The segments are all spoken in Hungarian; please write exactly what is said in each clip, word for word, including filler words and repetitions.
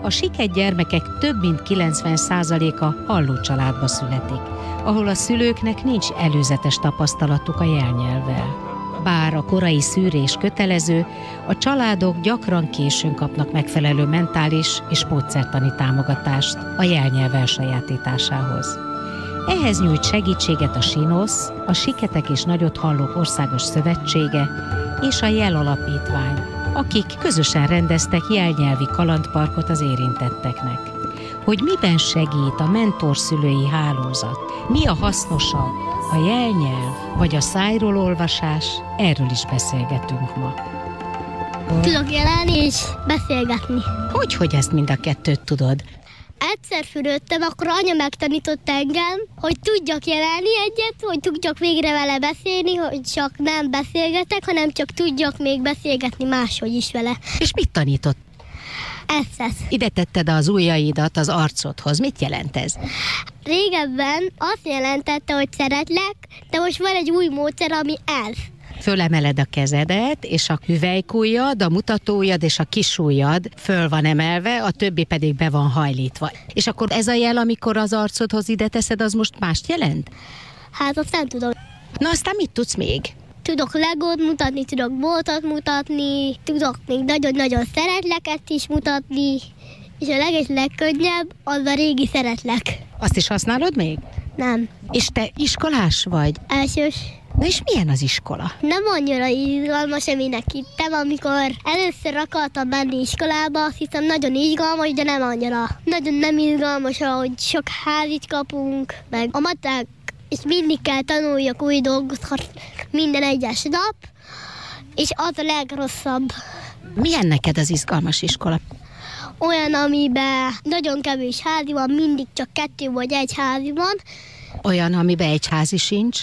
A siket gyermekek több mint kilencven százaléka halló családba születik, ahol a szülőknek nincs előzetes tapasztalatuk a jelnyelvvel. Bár a korai szűrés kötelező, a családok gyakran későn kapnak megfelelő mentális és módszertani támogatást a jelnyelv elsajátításához. Ehhez nyújt segítséget a SINOSZ, a Siketek és Nagyot Hallók Országos Szövetsége és a Jel Alapítvány, akik közösen rendeztek jelnyelvi kalandparkot az érintetteknek. Hogy miben segít a mentorszülői hálózat, mi a hasznosabb, a jelnyelv vagy a szájról olvasás, erről is beszélgetünk ma. Tudok jelenni és beszélgetni. Hogy, hogy ezt mind a kettőt tudod? Egyszer fürödtem, akkor anya megtanított engem, hogy tudjak jelenni egyet, hogy tudjak végre vele beszélni, hogy csak nem beszélgetek, hanem csak tudjak még beszélgetni máshogy is vele. És mit tanított? Ezt, ezt. Ide tetted az ujjaidat az arcodhoz. Mit jelent ez? Régebben azt jelentette, hogy szeretlek, de most van egy új módszer, ami ez. Fölemeled a kezedet, és a hüvelykujjad, a mutatóujjad és a kisujjad föl van emelve, a többi pedig be van hajlítva. És akkor ez a jel, amikor az arcodhoz ide teszed, az most mást jelent? Hát azt nem tudom. Na aztán mit tudsz még? Tudok legót mutatni, tudok boltot mutatni, tudok még nagyon-nagyon szeretleket is mutatni, és a leges legkönnyebb az a régi szeretlek. Azt is használod még? Nem. És te iskolás vagy? Elsős. Na és milyen az iskola? Nem annyira izgalmas, aminek hittem, amikor először akartam menni iskolába, azt hiszem nagyon izgalmas, de nem annyira. Nagyon nem izgalmas, ahogy sok házit kapunk, meg a matek, és mindig kell tanuljak új dolgokat minden egyes nap, és az a legrosszabb. Milyen neked az izgalmas iskola? Olyan, amiben nagyon kevés házi van, mindig csak kettő vagy egy házi van. Olyan, amiben egy házi sincs?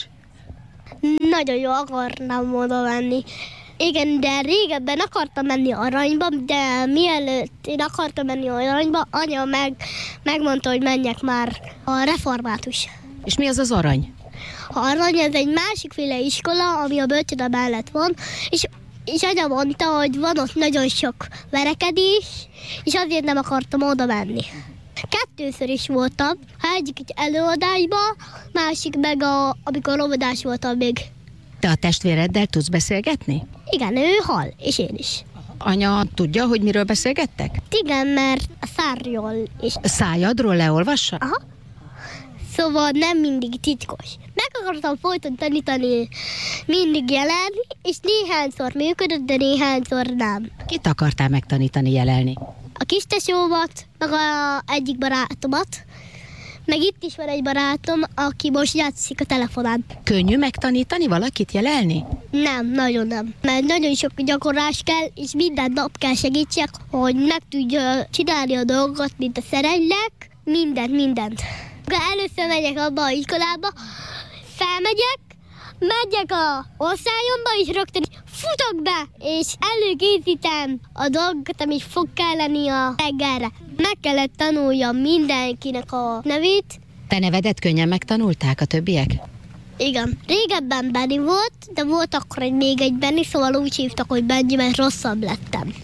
Nagyon jó akarnám oda menni. Igen, de régebben akartam menni Aranyba, de mielőtt én akartam menni Aranyba, anya meg, megmondta, hogy menjek már a református. És mi az az Arany? A Arany ez egy másikféle iskola, ami a bölcsőde mellett van, és, és anya mondta, hogy van ott nagyon sok verekedés, és azért nem akartam oda menni. Kettőször is voltam, egyik egy előadásba, másik meg a, amikor óvodás voltam még. Te a testvéreddel tudsz beszélgetni? Igen, ő hall, és én is. Anya tudja, hogy miről beszélgettek? Igen, mert a szárról is. A szájadról leolvassa? Aha. Szóval nem mindig titkos. Meg akartam folyton tanítani, mindig jelenni, és néhányszor működött, de néhányszor nem. Kit akartál megtanítani jelelni? A kistesómat, meg a egyik barátomat, meg itt is van egy barátom, aki most játszik a telefonán. Könnyű megtanítani valakit jelelni? Nem, nagyon nem. Mert nagyon sok gyakorlás kell, és minden nap kell segítsek, hogy meg tudja csinálni a dolgokat, mint a szerelek, mindent, mindent. Először megyek abba a iskolába, felmegyek, megyek a osztályomba, és rögtön futok be, és előkészítem a dolgokat, amit fog kelleni a reggelre. Meg kellett tanuljam mindenkinek a nevét. Te nevedet könnyen megtanulták a többiek? Igen. Régebben Benni volt, de volt akkor egy még egy Benni, szóval úgy hívtak, hogy Benji, mert rosszabb lettem.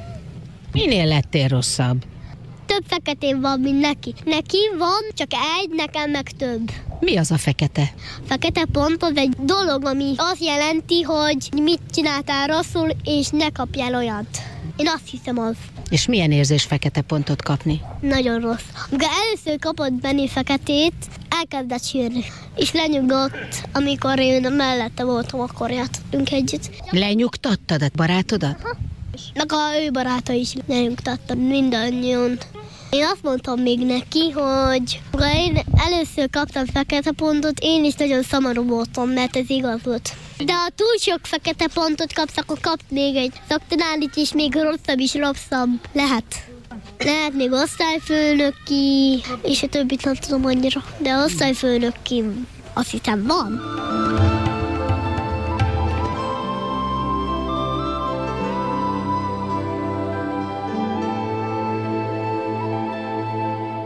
Minél lettél rosszabb? Több feketén van, mint neki. Neki van csak egy, nekem meg több. Mi az a fekete? Fekete pont az egy dolog, ami azt jelenti, hogy mit csináltál rosszul, és ne kapjál olyat. Én azt hiszem az. És milyen érzés fekete pontot kapni? Nagyon rossz. Amikor először kapott Benni feketét, elkezdett sírni. És lenyugodott, amikor én mellette voltam, akkor játszottunk együtt. Lenyugtattad a barátodat? Ha. Meg a ő baráta is lenyugtatta mindannyian. Én azt mondtam még neki, hogy ha én először kaptam fekete pontot, én is nagyon szomorú voltam, mert ez igaz volt. De ha túl sok fekete pontot kapsz, akkor kapsz még egy szaktanálit, és még rosszabb is rosszabb lehet. Lehet még osztályfőnöki, és a többit nem tudom annyira, de osztályfőnöki azt hiszem van.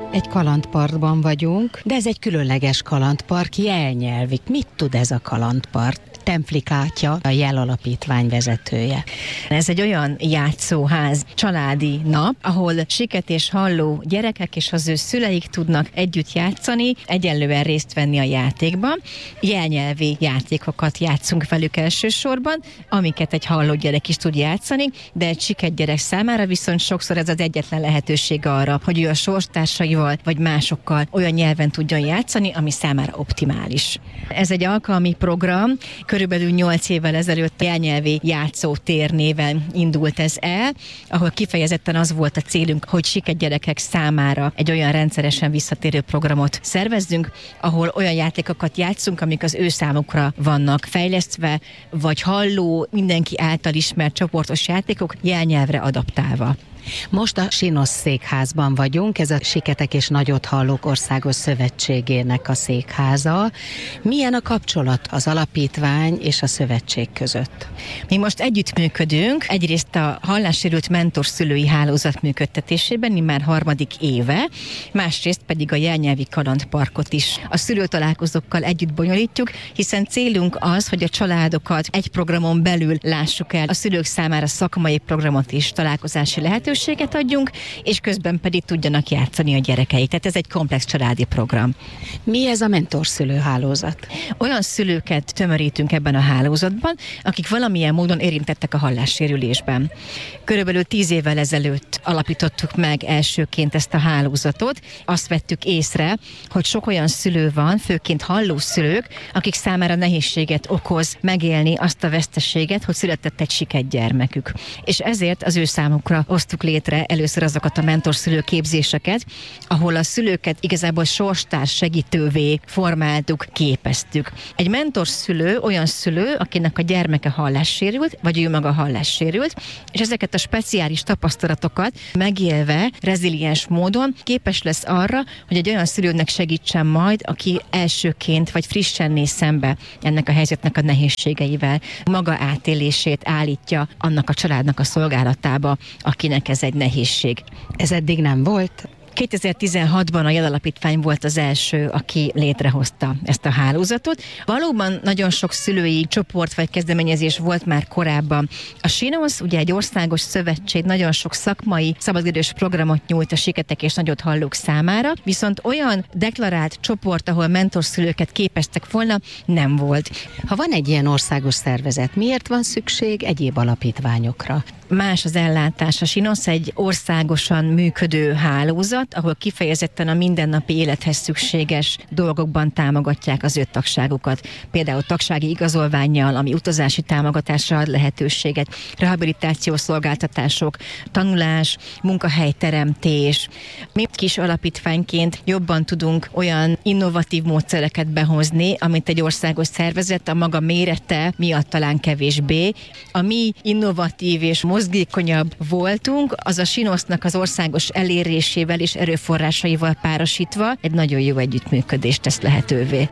Egy kalandparkban vagyunk, de ez egy különleges kalandpark, jelnyelvik. Mit tud ez a kalandpark? Templik Átja, a Jel Alapítvány vezetője. Ez egy olyan játszóház, családi nap, ahol siket és halló gyerekek és az ő szüleik tudnak együtt játszani, egyenlően részt venni a játékban. Jelnyelvi játékokat játszunk velük elsősorban, amiket egy halló gyerek is tud játszani, de egy siket gyerek számára viszont sokszor ez az egyetlen lehetőség arra, hogy ő a sorstársaival vagy másokkal olyan nyelven tudjon játszani, ami számára optimális. Ez egy alkalmi program, körülbelül nyolc évvel ezelőtt jelnyelvi játszótér néven indult ez el, ahol kifejezetten az volt a célunk, hogy siket gyerekek számára egy olyan rendszeresen visszatérő programot szervezzünk, ahol olyan játékokat játszunk, amik az ő számukra vannak fejlesztve, vagy halló, mindenki által ismert csoportos játékok jelnyelvre adaptálva. Most a Sinosz székházban vagyunk, ez a Siketek és Nagyot Hallók Országos Szövetségének a székháza. Milyen a kapcsolat az alapítvány és a szövetség között? Mi most együttműködünk, egyrészt a hallássérült mentorszülői hálózat működtetésében, immár harmadik éve, másrészt pedig a jelnyelvi kalandparkot is a szülőtalálkozókkal együtt bonyolítjuk, hiszen célunk az, hogy a családokat egy programon belül lássuk el, a szülők számára szakmai programot is, találkozási lehetőséget adjunk, és közben pedig tudjanak játszani a gyerekeik. Tehát ez egy komplex családi program. Mi ez a mentorszülőhálózat? Olyan szülőket tömörítünk ebben a hálózatban, akik valamilyen módon érintettek a hallássérülésben. Körülbelül tíz évvel ezelőtt alapítottuk meg elsőként ezt a hálózatot. Azt vettük észre, hogy sok olyan szülő van, főként hallószülők, akik számára nehézséget okoz megélni azt a veszteséget, hogy született egy siket gyermekük. És ezért az ő számukra hoztuk létre először azokat a mentorszülő képzéseket, ahol a szülőket igazából sorstárs segítővé formáltuk, képeztük. Egy mentorszülő olyan szülő, akinek a gyermeke hallássérült, vagy ő maga hallássérült, és ezeket a speciális tapasztalatokat megélve, reziliens módon képes lesz arra, hogy egy olyan szülőnek segítsen majd, aki elsőként vagy frissen néz szembe ennek a helyzetnek a nehézségeivel, maga átélését állítja annak a családnak a szolgálatába, akinek ez egy nehézség. Ez eddig nem volt? kétezer-tizenhatban a Jel Alapítvány volt az első, aki létrehozta ezt a hálózatot. Valóban nagyon sok szülői csoport vagy kezdeményezés volt már korábban. A Sinosz ugye egy országos szövetség, nagyon sok szakmai, szabadidős programot nyújt a Siketek és Nagyot Hallók számára, viszont olyan deklarált csoport, ahol mentorszülőket képeztek volna, nem volt. Ha van egy ilyen országos szervezet, miért van szükség egyéb alapítványokra? Más az ellátás. A Sinosz egy országosan működő hálózat, ahol kifejezetten a mindennapi élethez szükséges dolgokban támogatják az ő tagságukat. Például tagsági igazolvánnyal, ami utazási támogatásra ad lehetőséget, rehabilitációs szolgáltatások, tanulás, munkahelyteremtés. Mi kis alapítványként jobban tudunk olyan innovatív módszereket behozni, amit egy országos szervezet a maga mérete miatt talán kevésbé. A mi innovatív és mozgékonyabb voltunk, az a Sinosznak az országos elérésével és erőforrásaival párosítva egy nagyon jó együttműködést tesz lehetővé.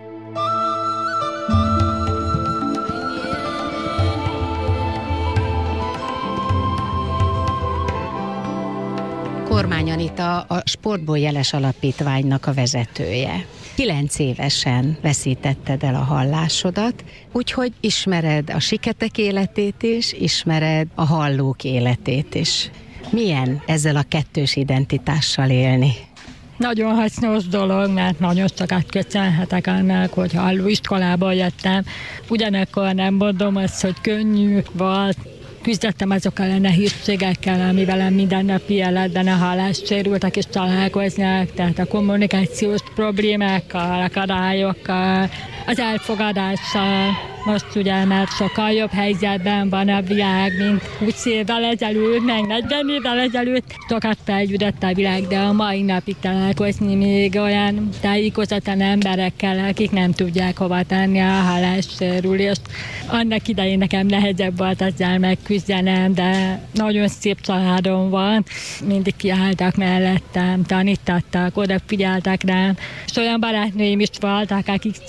Kormány Anita a Sportból Jeles Alapítványnak a vezetője. Kilenc évesen veszítetted el a hallásodat, úgyhogy ismered a siketek életét is, ismered a hallók életét is. Milyen ezzel a kettős identitással élni? Nagyon hasznos dolog, mert nagyon sokat köszönhetek annak, hogy hallóiskolába jöttem. Ugyanakkor nem mondom azt, hogy könnyű volt. Küzdöttem azokkal a nehézségekkel, amivel a mindennapi életben a hallássérültek is találkoznak, tehát a kommunikációs problémákkal, akadályokkal, az elfogadással. Most ugye már sokkal jobb helyzetben van a világ, mint húsz évvel ezelőtt, meg negyven évvel ezelőtt. Sokat fejlődött a világ, de a mai napig találkozni még olyan tájékozatlan emberekkel, akik nem tudják hova tenni a hallássérülést. Annak idején nekem nehezebb volt ezzel megküzdenem, de nagyon szép családom van. Mindig kiálltak mellettem, tanítattak, odafigyeltek rám. És olyan barátnőim is voltak, akik szintén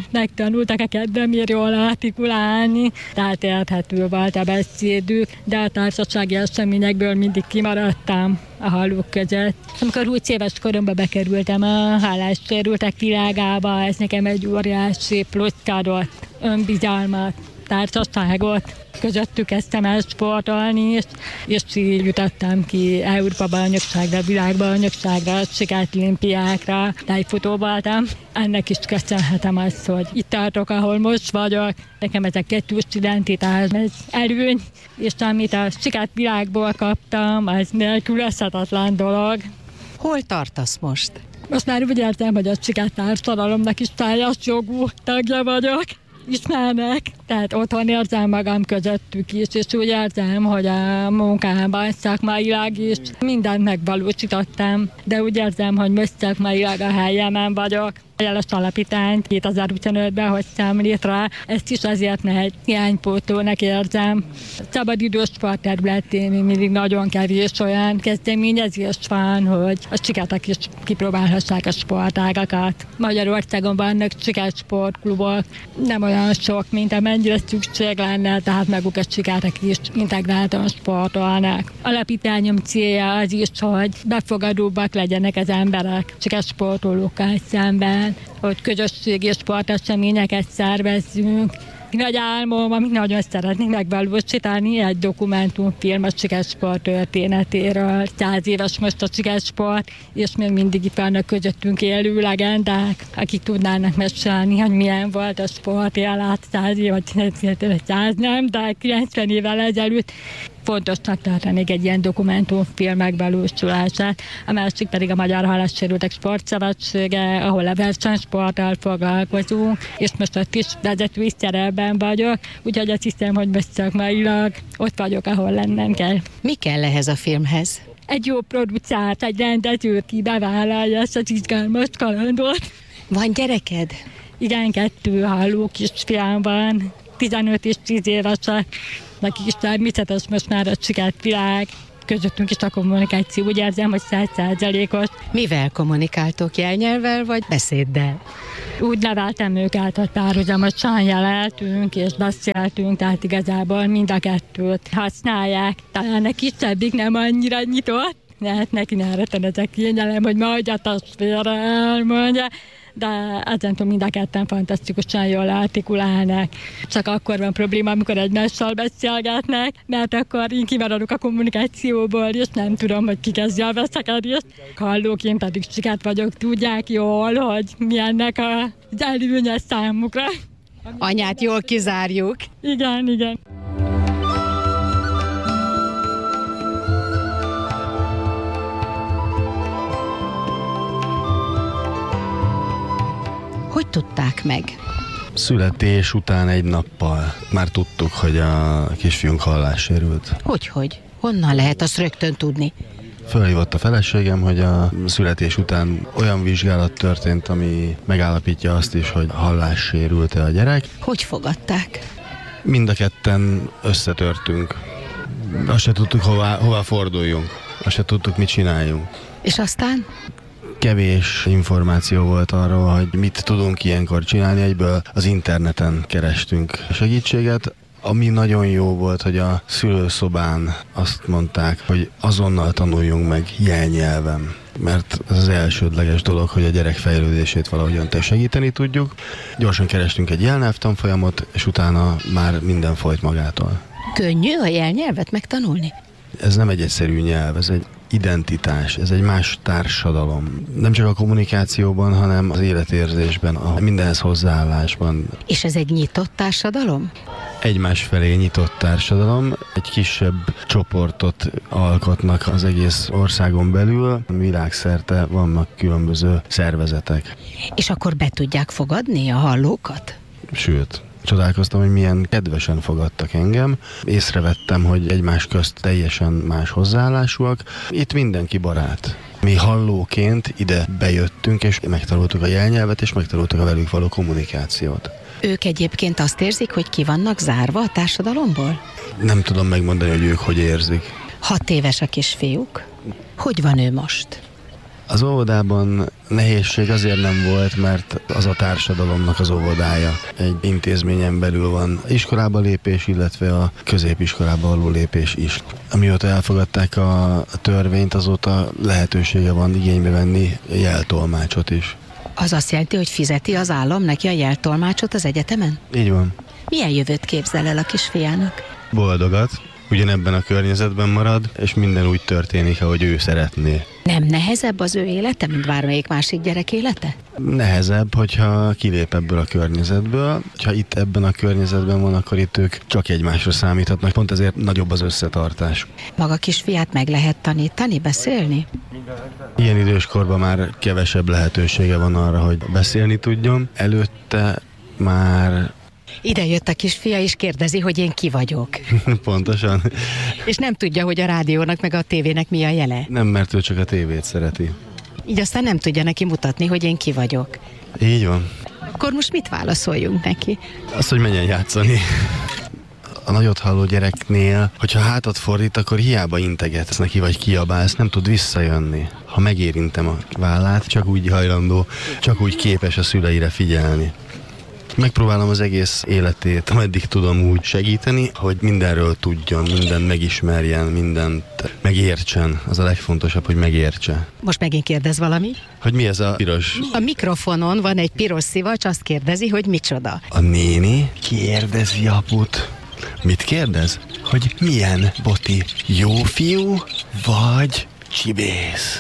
megtanultak a kedvemért jól artikulálni, tehát érthető volt a beszédük, de a társasági eseményekből mindig kimaradtam a hallók között. Amikor húsz éves koromban bekerültem a hallássérültek világába, ez nekem egy óriási pluszt adott, önbizalmat, társaságot. Közöttük kezdtem el sportolni, és, és így jutottam ki Európa bajnokságra, világbajnokságra, sikerlimpiákra, tájfutó voltam. Ennek is köszönhetem azt, hogy itt tartok, ahol most vagyok. Nekem ez a kettős identitás, ez előny, és amit a sikervilágból kaptam, az nélkülözhetetlen dolog. Hol tartasz most? Most már úgy érzem, hogy a sikertársadalomnak is teljes jogú tagja vagyok. Ismernek, tehát otthon érzem magam közöttük is, és úgy érzem, hogy a munkámban szakmailag is mindent megvalósítottam, de úgy érzem, hogy most szakmailag a helyemen vagyok. A jeles alapítányt kétezer-huszonötben hoztam létre, ezt is azért, mert hiánypótlónak érzem. Szabadidős sport területén mindig nagyon kevés olyan kezdeményezés van, hogy a siketek is kipróbálhassák a sportágakat. Magyarországon vannak sikersportklubok, nem olyan sok, mint amennyire szükség lenne, tehát maguk a siketek is integráltan sportolnak. Alapítányom célja az is, hogy befogadóbbak legyenek az emberek sikersportolókkal szemben, hogy közösségi sporteseményeket szervezzünk. Nagy álmom, amit nagyon szeretnék megvalósítani, egy dokumentumfilm a sikersport történetéről. Száz éves most a sikersport, és még mindig itt vannak közöttünk élő legendák, akik tudnának mesélni, hogy milyen volt a sport élet száz év, vagy száz nem, de kilencven évvel ezelőtt. Fontosnak tartanék egy ilyen dokumentumfilm megvalósulását. A másik pedig a Magyar Hallássérültek Sportszövetsége, ahol a versenysporttal foglalkozunk, és most ott is vezetői szerepben vagyok, úgyhogy azt hiszem, hogy most szakmailag ott vagyok, ahol lennem kell. Mi kell ehhez a filmhez? Egy jó producert, egy rendező, ki bevállalja ezt az izgalmas kalandot. Van gyereked? Igen, kettő halló kisfiam van, tizenöt és tíz évesek. Nekik is természetes most már a sikervilág, közöttünk is a kommunikáció, úgy érzem, hogy száz százalékos. Mivel kommunikáltok, jelnyelvvel vagy beszéddel? Úgy neveltem őket, hogy párhuzamosan jeleltünk és beszéltünk, tehát igazából mind a kettőt használják. Talán a kisebbik nem annyira nyitott, lehet neki nálatan ezek kényelem, hogy majd a testvére elmondja, de ezentúl mind a ketten fantasztikusan jól artikulálnak. Csak akkor van probléma, amikor egymással beszélgetnek, mert akkor én kimaradok a kommunikációból, és nem tudom, hogy ki kezdje a veszekedést. Hallóként pedig sikert vagyok, tudják jól, hogy milyennek az előnye számukra. Anyát jól kizárjuk. Igen, igen. Hogy tudták meg? Születés után egy nappal már tudtuk, hogy a kisfiunk hallássérült. Hogyhogy? Honnan lehet azt rögtön tudni? Fölhívott a feleségem, hogy a születés után olyan vizsgálat történt, ami megállapítja azt is, hogy hallássérült-e a gyerek. Hogy fogadták? Mind a ketten összetörtünk. Azt se tudtuk, hová, hová forduljunk. Azt se tudtuk, mit csináljunk. És aztán? Kevés információ volt arról, hogy mit tudunk ilyenkor csinálni, egyből az interneten kerestünk segítséget. Ami nagyon jó volt, hogy a szülőszobán azt mondták, hogy azonnal tanuljunk meg jelnyelven, mert ez az elsődleges dolog, hogy a gyerek fejlődését valahogyan segíteni tudjuk. Gyorsan kerestünk egy jelnyelvtanfolyamot, és utána már minden folyt magától. Könnyű a jelnyelvet megtanulni? Ez nem egy egyszerű nyelv, ez egy identitás, ez egy más társadalom. Nem csak a kommunikációban, hanem az életérzésben, a mindenhez hozzáállásban. És ez egy nyitott társadalom? Egymás felé nyitott társadalom. Egy kisebb csoportot alkotnak az egész országon belül. Világszerte vannak különböző szervezetek. És akkor be tudják fogadni a hallókat? Sőt, csodálkoztam, hogy milyen kedvesen fogadtak engem. Észrevettem, hogy egymás közt teljesen más hozzáállásúak. Itt mindenki barát. Mi hallóként ide bejöttünk, és megtanultuk a jelnyelvet, és megtanultuk a velük való kommunikációt. Ők egyébként azt érzik, hogy ki vannak zárva a társadalomból? Nem tudom megmondani, hogy ők hogy érzik. Hat éves a kisfiúk. Hogy van ő most? Az óvodában nehézség azért nem volt, mert az a társadalomnak az óvodája. Egy intézményen belül van iskolába lépés, illetve a középiskolába való lépés is. Amióta elfogadták a törvényt, azóta lehetősége van igénybe venni jeltolmácsot is. Az azt jelenti, hogy fizeti az állam neki a jeltolmácsot az egyetemen? Így van. Milyen jövőt képzel el a kisfiának? Boldogat, ugyanebben a környezetben marad, és minden úgy történik, ahogy ő szeretné. Nem nehezebb az ő élete, mint bármelyik másik gyerek élete? Nehezebb, hogyha kilép ebből a környezetből. Ha itt ebben a környezetben van, akkor itt ők csak egymásra számíthatnak. Pont ezért nagyobb az összetartás. Maga kisfiát meg lehet tanítani, beszélni? Ilyen időskorban már kevesebb lehetősége van arra, hogy beszélni tudjon. Előtte már... Ide jött a kisfia, és kérdezi, hogy én ki vagyok. Pontosan. És nem tudja, hogy a rádiónak meg a tévének mi a jele. Nem, mert ő csak a tévét szereti. Így aztán nem tudja neki mutatni, hogy én ki vagyok. Így van. Akkor most mit válaszoljunk neki? Azt, hogy menjen játszani. A nagyot halló gyereknél, hogyha hátat fordít, akkor hiába integetsz neki, vagy kiabálsz, nem tud visszajönni. Ha megérintem a vállát, csak úgy hajlandó, csak úgy képes a szüleire figyelni. Megpróbálom az egész életét, ameddig tudom úgy segíteni, hogy mindenről tudjon, mindent megismerjen, mindent megértsen. Az a legfontosabb, hogy megértse. Most megint kérdez valami? Hogy mi ez a piros? A mikrofonon van egy piros szivacs, azt kérdezi, hogy micsoda. A néni kérdezi aput. Mit kérdez? Hogy milyen Boti? Jó fiú vagy csibész?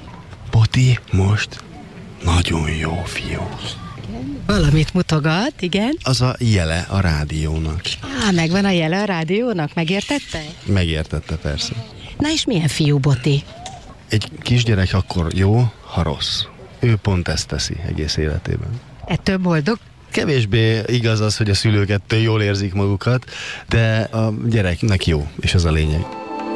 Boti most nagyon jó fiú. Valamit mutogat, igen. Az a jele a rádiónak. Á, megvan a jele a rádiónak, megértette? Megértette, persze. Na és milyen fiú Boti? Egy kisgyerek akkor jó, ha rossz. Ő pont ezt teszi egész életében. Ettől boldog? Kevésbé igaz az, hogy a szülők ettől jól érzik magukat, de a gyereknek jó, és ez a lényeg.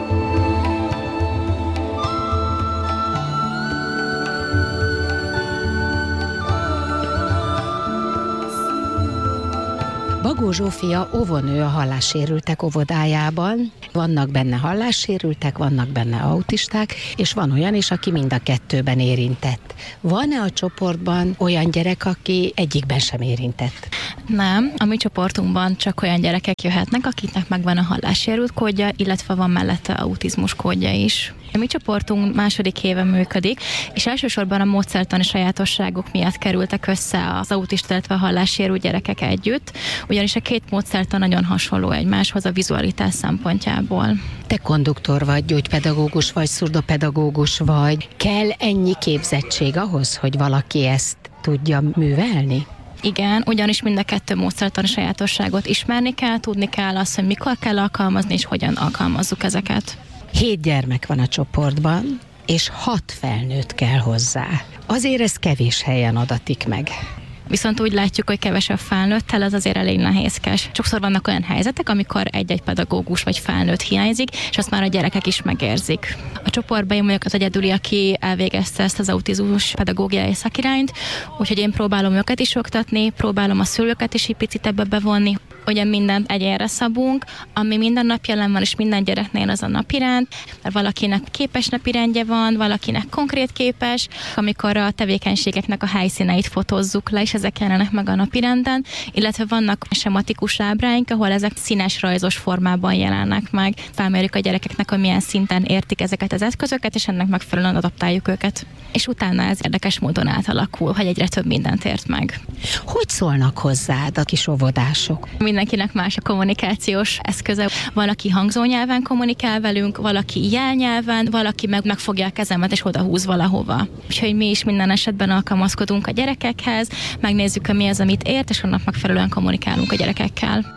Bagó Zsófia óvónő a hallássérültek óvodájában. Vannak benne hallássérültek, vannak benne autisták, és van olyan is, aki mind a kettőben érintett. Van-e a csoportban olyan gyerek, aki egyikben sem érintett? Nem, a mi csoportunkban csak olyan gyerekek jöhetnek, akiknek megvan a hallássérült kódja, illetve van mellette autizmus kódja is. A mi csoportunk második éve működik, és elsősorban a módszertani sajátosságok miatt kerültek össze az autista, illetve a hallássérült gyerekek együtt, ugyanis a két módszertan nagyon hasonló egymáshoz a vizualitás szempontjából. Te konduktor vagy, gyógypedagógus vagy, szurdopedagógus vagy. Kell ennyi képzettség ahhoz, hogy valaki ezt tudja művelni? Igen, ugyanis mind a kettő módszertani sajátosságot ismerni kell, tudni kell azt, hogy mikor kell alkalmazni, és hogyan alkalmazzuk ezeket. Hét gyermek van a csoportban, és hat felnőtt kell hozzá. Azért ez kevés helyen adatik meg. Viszont úgy látjuk, hogy kevesebb felnőttel, ez azért elég nehézkes. Sokszor vannak olyan helyzetek, amikor egy-egy pedagógus vagy felnőtt hiányzik, és azt már a gyerekek is megérzik. A csoportban én vagyok az egyedüli, aki elvégezte ezt az autizmus pedagógiai szakirányt, úgyhogy én próbálom őket is oktatni, próbálom a szülőket is egy picit ebbe bevonni. Ugye mindent egyénre szabunk, ami minden nap jelen van, és minden gyereknél az a napirend, mert valakinek képes napirendje van, valakinek konkrét képes, amikor a tevékenységeknek a helyszíneit fotózzuk le, és ezek jelenek meg a napirenden, illetve vannak sematikus ábráink, ahol ezek színes rajzos formában jelennek meg. Felmérjük a gyerekeknek, hogy milyen szinten értik ezeket az eszközöket, és ennek megfelelően adaptáljuk őket. És utána ez érdekes módon átalakul, hogy egyre több mindent ért meg. Hogy szólnak hozzád a kis óvodások? Mindenkinek más a kommunikációs eszköze. Valaki hangzónyelven kommunikál velünk, valaki jelnyelven, valaki meg megfogja a kezemet és odahúz valahova. Úgyhogy mi is minden esetben alkalmazkodunk a gyerekekhez, megnézzük, hogy mi az, amit ért, és annak megfelelően kommunikálunk a gyerekekkel.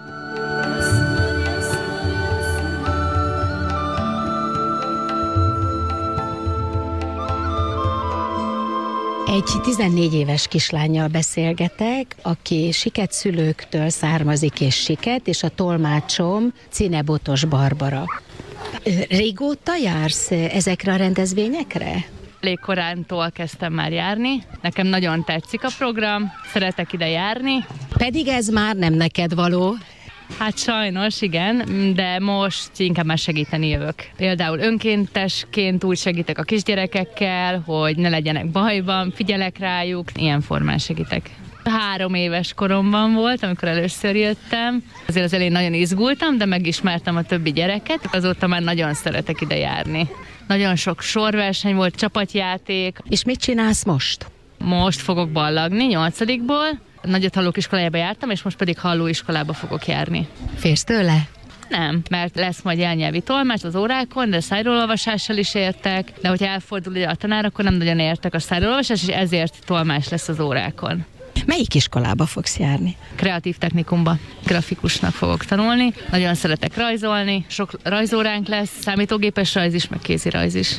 Egy tizennégy éves kislánnyal beszélgetek, aki siket szülőktől származik és siket, és a tolmácsom Cine Botos Barbara. Régóta jársz ezekre a rendezvényekre? Elég korántól kezdtem már járni. Nekem nagyon tetszik a program, szeretek ide járni. Pedig ez már nem neked való. Hát sajnos, igen, de most inkább már segíteni jövök. Például önkéntesként úgy segítek a kisgyerekekkel, hogy ne legyenek bajban, figyelek rájuk, ilyen formán segítek. Három éves koromban volt, amikor először jöttem. Azért az elején nagyon izgultam, de megismertem a többi gyereket. Azóta már nagyon szeretek ide járni. Nagyon sok sorverseny volt, csapatjáték. És mit csinálsz most? Most fogok ballagni, nyolcadikból. Nagyothallók iskolájába jártam, és most pedig hallóiskolába fogok járni. Félsz tőle? Nem, mert lesz majd jelnyelvi tolmács az órákon, de szájrólolvasással is értek, de hogyha elfordul ugye a tanár, akkor nem nagyon értek a szájrólolvasás, és ezért tolmács lesz az órákon. Melyik iskolába fogsz járni? Kreatív technikumba, grafikusnak fogok tanulni. Nagyon szeretek rajzolni, sok rajzóránk lesz, számítógépes rajz is, meg kézirajz is.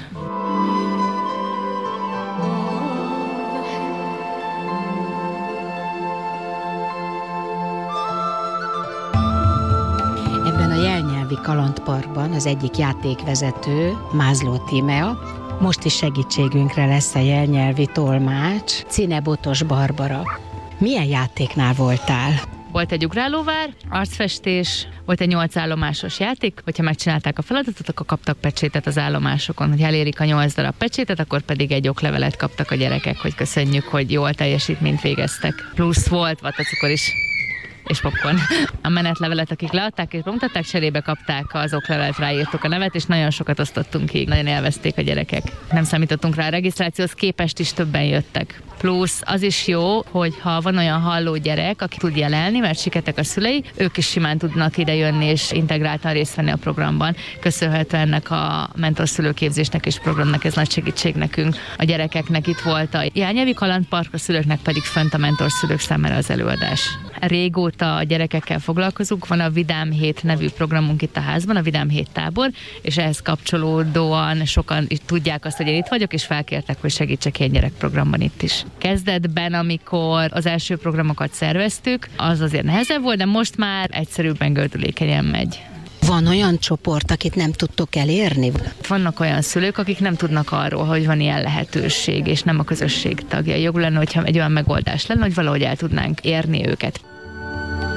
Ebben a jelnyelvi kalandparkban az egyik játékvezető, Mázló Tímea, most is segítségünkre lesz a jelnyelvi tolmács, Cine Botos Barbara. Milyen játéknál voltál? Volt egy ugrálóvár, arcfestés, volt egy nyolc állomásos játék, hogyha megcsinálták a feladatot, akkor kaptak pecsétet az állomásokon, hogy elérik a nyolc darab pecsétet, akkor pedig egy oklevelet kaptak a gyerekek, hogy köszönjük, hogy jól teljesítményt végeztek. Plusz volt vatacukor is. És popcorn. A menetlevelet, akik leadták és bemutatták, cserébe kapták az oklevelet, ráírtuk a nevet, és nagyon sokat osztottunk ki. Nagyon élvezték a gyerekek. Nem számítottunk rá, a regisztrációhoz képest is többen jöttek. Plusz az is jó, hogy ha van olyan halló gyerek, aki tud jelelni, mert siketek a szülei, ők is simán tudnak ide jönni és integráltan részt venni a programban. Köszönhető ennek a mentorszülőképzésnek és programnak, ez nagy segítség nekünk. A gyerekeknek itt volt a jelnyelvi kalandpark, a szülőknek pedig fönt a mentorszülők számára az előadás. Régóta a gyerekekkel foglalkozunk, van a Vidám Hét nevű programunk itt a házban, a Vidám Hét tábor, és ehhez kapcsolódóan sokan tudják azt, hogy én itt vagyok, és felkértek, hogy segítsek ilyen gyerekprogramban itt is. Kezdetben, amikor az első programokat szerveztük, az azért nehezebb volt, de most már egyszerűbben gördülékenyen megy. Van olyan csoport, akit nem tudtok elérni? Vannak olyan szülők, akik nem tudnak arról, hogy van ilyen lehetőség, és nem a közösség tagjai. Jó lenne, hogyha egy olyan megoldás lenne, hogy valahogy el tudnánk érni őket.